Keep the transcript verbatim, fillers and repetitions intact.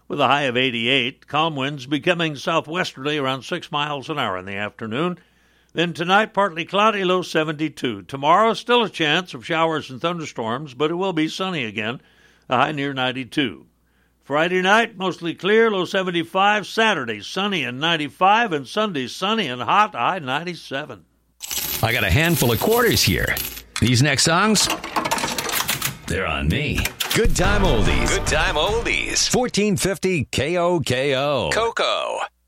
with a high of eighty-eight. Calm winds becoming southwesterly around six miles an hour in the afternoon. Then tonight, partly cloudy, low seventy-two. Tomorrow, still a chance of showers and thunderstorms, but it will be sunny again, a high near ninety-two. Friday night, mostly clear, low seventy-five. Saturday, sunny and ninety-five. And Sunday, sunny and hot, high ninety-seven. I got a handful of quarters here. These next songs, they're on me. Good time oldies. Good time oldies. fourteen fifty K O K O. Coco.